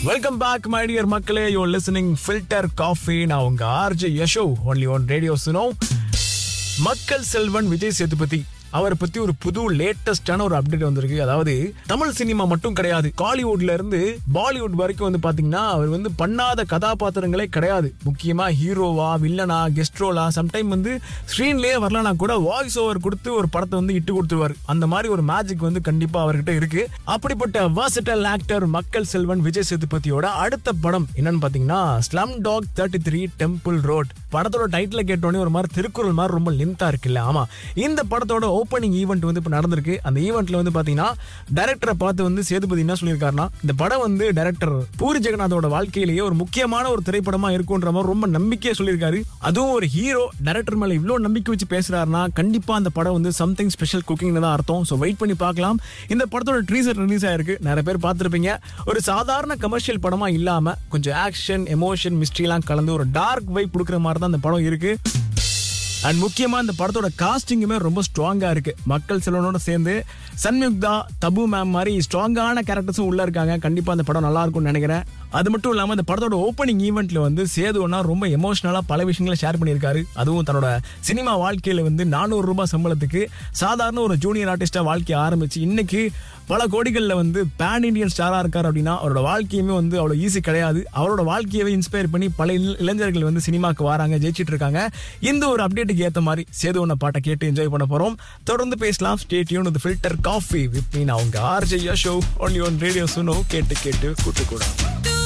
Welcome back my dear மக்களே, you listening filter coffee. நான் உங்க RJ Yasho, only one radio சுனோ. மக்கள் செல்வன் விஜய் சேதுபதி அவரை பத்தி ஒரு புது லேட்டஸ்டான ஒரு அப்டேட் வந்திருக்கு. அதாவது தமிழ் சினிமா மட்டும் கிடையாது, காலிவுட்ல இருந்து பாலிவுட் வரைக்கும் வந்து பாத்தீங்கன்னா அவர் வந்து பண்ணாத கதாபாத்திரங்களே கிடையாது. முக்கியமா ஹீரோவா, வில்லனா, கெஸ்ட் ரோலா, சம்டைம் வந்து ஸ்கிரீன்லயே வரலனா கூட வாய்ஸ் ஓவர் கொடுத்து ஒரு படத்தை வந்து இட்டு கொடுத்துருவாரு. அந்த மாதிரி ஒரு மேஜிக் வந்து கண்டிப்பா அவர்கிட்ட இருக்கு. அப்படிப்பட்ட வர்சடைல் ஆக்டர் மக்கள் செல்வன் விஜய் சேதுபதியோட அடுத்த படம் என்னன்னு பாத்தீங்கன்னா ஸ்லம் டாக் 33 டெம்பிள் ரோட். படத்தோட டைட்டில் கேட்டோடனே ஒரு மாதிரி திருக்குறள் மாதிரி ரொம்ப லென்த்தா இருக்குல்ல. ஆமா, இந்த படத்தோட ஓப்பனிங் ஈவெண்ட் வந்து இப்ப நடந்திருக்கு. அந்த ஈவெண்ட்ல வந்து பாத்தீங்கன்னா டைரக்டரை பார்த்து வந்து சேதுபதி என்ன சொல்லியிருக்காருன்னா, இந்த படம் வந்து டைரக்டர் பூரி ஜெகநாதோட வாழ்க்கையிலேயே ஒரு முக்கியமான ஒரு திரைப்படமா இருக்கும்ன்ற மாதிரி ரொம்ப நம்பிக்கையா சொல்லியிருக்காரு. அதுவும் ஒரு ஹீரோ டைரக்டர் மேல இவ்வளவு நம்பிக்கை வச்சு பேசுறாருன்னா கண்டிப்பா அந்த படம் வந்து சம்திங் ஸ்பெஷல் குக்கிங்னு தான் அர்த்தம். ஸோ வெயிட் பண்ணி பார்க்கலாம். இந்த படத்தோட ட்ரீசர் ரிலீஸ் ஆயிருக்கு, நிறைய பேர் பார்த்திருப்பீங்க. ஒரு சாதாரண கமர்ஷியல் படமா இல்லாம கொஞ்சம் ஆக்ஷன், எமோஷன், மிஸ்ட்ரி எல்லாம் கலந்து ஒரு டார்க் வைப் கொடுக்குற மாதிரி தான் இந்த படம் இருக்கு. அண்ட் முக்கியமா இந்த படத்தோட காஸ்டிங்குமே ரொம்ப ஸ்ட்ராங்கா இருக்கு. மக்கள் செல்வனோட சேர்ந்து சன்யுக்தா, தபு மேம் மாதிரி ஸ்ட்ராங்கான கேரக்டர்ஸும் உள்ள இருக்காங்க. கண்டிப்பா அந்த படம் நல்லா இருக்கும்னு நினைக்கிறேன். அது மட்டும் இல்லாம இந்த படத்தோட ஓப்பனிங் ஈவெண்ட்ல வந்து சேதுவனா ரொம்ப எமோஷனலா பல விஷயங்களை ஷேர் பண்ணியிருக்காரு. அதுவும் தன்னோட சினிமா வாழ்க்கையில வந்து 400 ரூபாய் சம்பளத்துக்கு சாதாரண ஒரு ஜூனியர் ஆர்டிஸ்டா வாழ்க்கையை ஆரம்பிச்சு இன்னைக்கு பல கோடிகள்ல வந்து பேன் இண்டியன் ஸ்டாரா இருக்காரு அப்படின்னா அவரோட வாழ்க்கையுமே வந்து அவ்வளவு ஈஸி கிடையாது. அவரோட வாழ்க்கையவே இன்ஸ்பயர் பண்ணி பல இளைஞர்கள் வந்து சினிமாக்கு வராங்க, ஜெயிச்சிட்டு இருக்காங்க. இந்த ஒரு அப்டேட்டுக்கு ஏத்த மாதிரி சேதுவன பாட்டை கேட்டு என்ஜாய் பண்ண போறோம். தொடர்ந்து பேசலாம். Stay tune with filter coffee with me. நான் உங்க RJ Yasho, only one radio சுனோ. கேட்டு கேட்டு கூட்டு கூட